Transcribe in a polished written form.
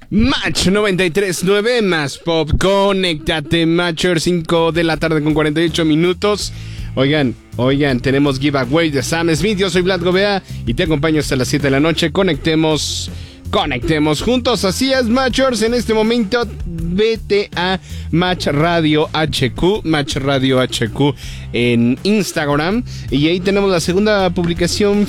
Match 93.9 más pop. Conéctate, Matcher, 5 de la tarde con 48 minutos. Oigan, tenemos giveaway de Sam Smith. Yo soy Vlad Gobea y te acompaño hasta las 7 de la noche. Conectemos juntos. Así es, Matchers. En este momento, vete a Match Radio HQ en Instagram. Y ahí tenemos la segunda publicación